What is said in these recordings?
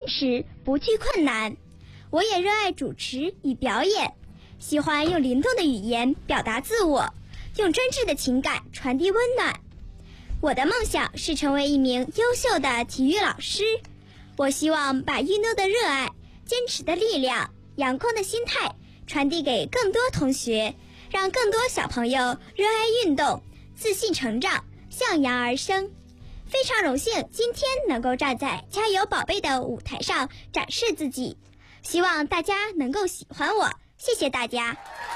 实，不惧困难。我也热爱主持与表演，喜欢用灵动的语言表达自我，用真挚的情感传递温暖。我的梦想是成为一名优秀的体育老师，我希望把运动的热爱、坚持的力量、阳光的心态传递给更多同学，让更多小朋友热爱运动，自信成长，向阳而生。非常荣幸今天能够站在加油宝贝的舞台上展示自己，希望大家能够喜欢我，谢谢大家。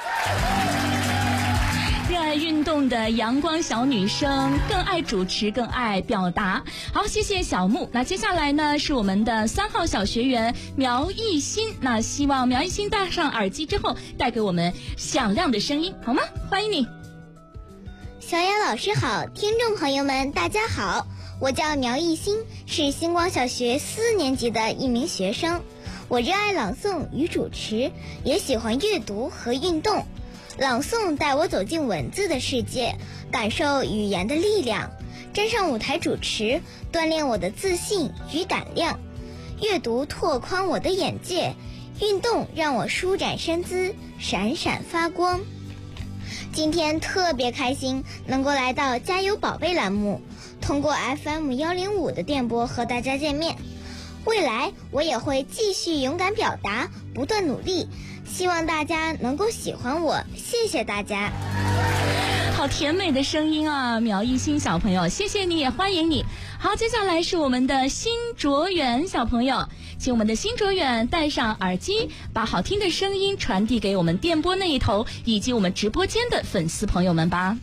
热爱运动的阳光小女生，更爱主持，更爱表达。好，谢谢小木。那接下来呢是我们的3号小学员苗艺兴，那希望苗艺兴戴上耳机之后带给我们响亮的声音，好吗？欢迎你。 小雅老师好，听众朋友们大家好，我叫苗艺兴，是星光小学4年级的一名学生。我热爱朗诵与主持，也喜欢阅读和运动。朗诵带我走进文字的世界，感受语言的力量；站上舞台主持，锻炼我的自信与胆量；阅读拓宽我的眼界，运动让我舒展身姿，闪闪发光。今天特别开心能够来到加油宝贝栏目，通过 FM105 的电波和大家见面。未来我也会继续勇敢表达，不断努力，希望大家能够喜欢我，谢谢大家。 好甜美的声音啊，苗艺兴小朋友，谢谢你，也欢迎你。好，接下来是我们的辛卓远小朋友，请我们的辛卓远戴上耳机，把好听的声音传递给我们电波那一头以及我们直播间的粉丝朋友们吧。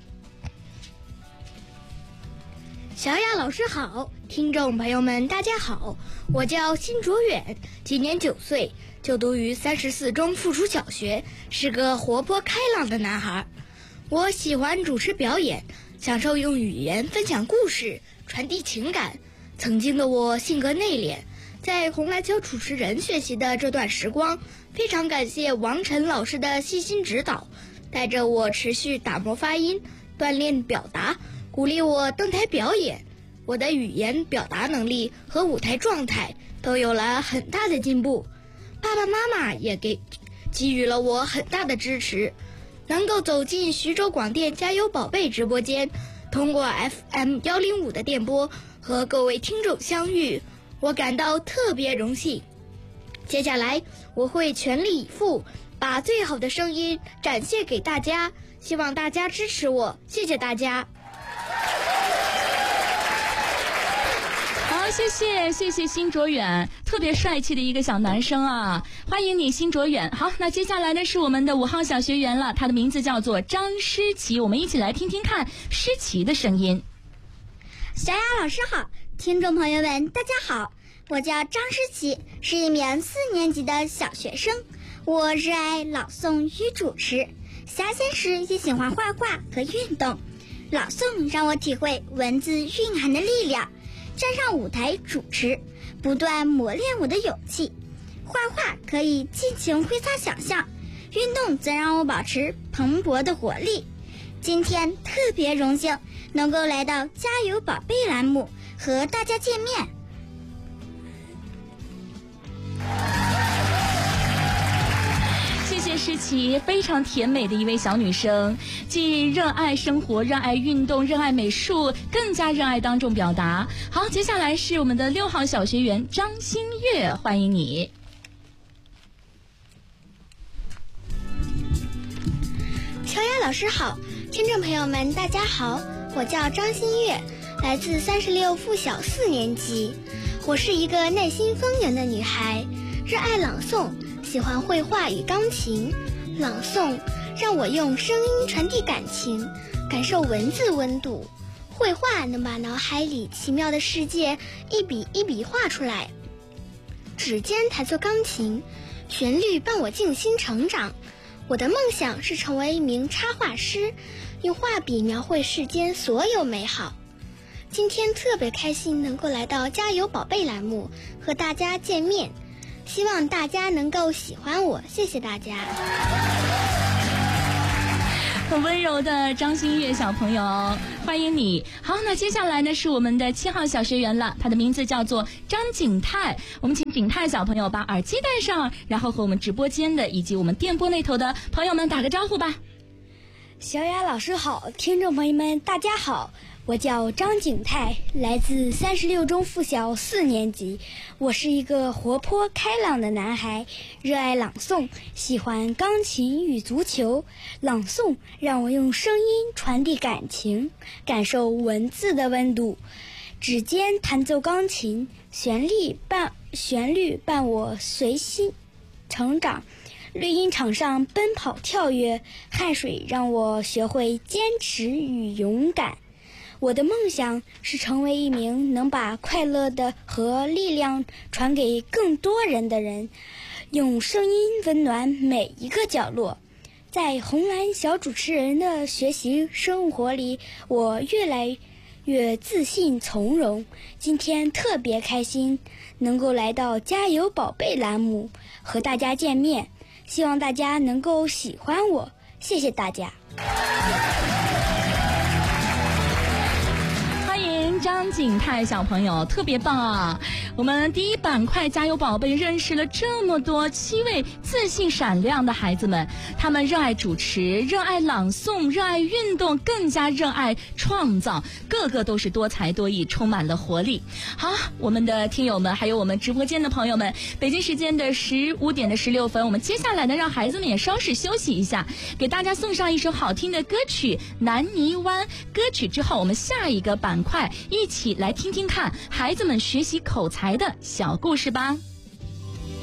小雅老师好，听众朋友们大家好，我叫辛卓远，今年9岁，就读于34中附属小学，是个活泼开朗的男孩。我喜欢主持表演，享受用语言分享故事，传递情感。曾经的我性格内敛，在红蓝球主持人学习的这段时光，非常感谢王晨老师的细心指导，带着我持续打磨发音，锻炼表达，鼓励我登台表演。我的语言表达能力和舞台状态都有了很大的进步，爸爸妈妈也给予了我很大的支持。能够走进徐州广电加油宝贝直播间，通过 FM105 的电波和各位听众相遇，我感到特别荣幸。接下来我会全力以赴，把最好的声音展现给大家，希望大家支持我，谢谢大家。 好，谢谢辛卓远，特别帅气的一个小男生啊，欢迎你辛卓远。好，那接下来呢是我们的5号小学员了，他的名字叫做张诗琪，我们一起来听听看诗琪的声音。 小雅老师好，听众朋友们大家好，我叫张诗琪，是一名4年级的小学生。我热爱朗诵与主持，暇闲时也喜欢画画和运动。朗诵让我体会文字蕴含的力量，站上舞台主持，不断磨练我的勇气。画画可以尽情挥洒想象，运动则让我保持蓬勃的活力。今天特别荣幸能够来到加油宝贝栏目和大家见面。 谢谢诗琪，非常甜美的一位小女生，既热爱生活，热爱运动，热爱美术，更加热爱当众表达。好，接下来是我们的6号小学员张馨月，欢迎你。 小雅老师好，听众朋友们大家好，我叫张馨月，来自36附小4年级。我是一个内心丰盈的女孩，热爱朗诵，喜欢绘画与钢琴。朗诵让我用声音传递感情，感受文字温度。绘画能把脑海里奇妙的世界一笔一笔画出来。指尖弹奏钢琴，旋律伴我静心成长。我的梦想是成为一名插画师，用画笔描绘世间所有美好。今天特别开心能够来到加油宝贝栏目和大家见面，希望大家能够喜欢我，谢谢大家。 很温柔的张馨月小朋友， 欢迎你。好，那接下来呢是我们的7号小学员了，他的名字叫做张景泰。我们请景泰小朋友把耳机戴上，然后和我们直播间的以及我们电波那头的朋友们打个招呼吧。 小雅老师好，听众朋友们大家好，我叫张景泰，来自36中附小4年级。我是一个活泼开朗的男孩，热爱朗诵，喜欢钢琴与足球。朗诵让我用声音传递感情，感受文字的温度。指尖弹奏钢琴，旋律伴我随心成长。绿茵场上奔跑跳跃，汗水让我学会坚持与勇敢。我的梦想是成为一名能把快乐的和力量传给更多人的人，用声音温暖每一个角落。在红蓝小主持人的学习生活里，我越来越自信从容。今天特别开心，能够来到加油宝贝栏目和大家见面，希望大家能够喜欢我，谢谢大家。 欢迎张景泰小朋友，特别棒啊！我们第一板块加油宝贝认识了这么多7位自信闪亮的孩子们，他们热爱主持，热爱朗诵，热爱运动，更加热爱创造，个个都是多才多艺，充满了活力。好，我们的听友们还有我们直播间的朋友们，北京时间的15点16分，我们接下来呢让孩子们也稍事休息一下，给大家送上一首好听的歌曲《南泥湾》。歌曲之后，我们下一个板块一起来听听看孩子们学习口才的小故事吧。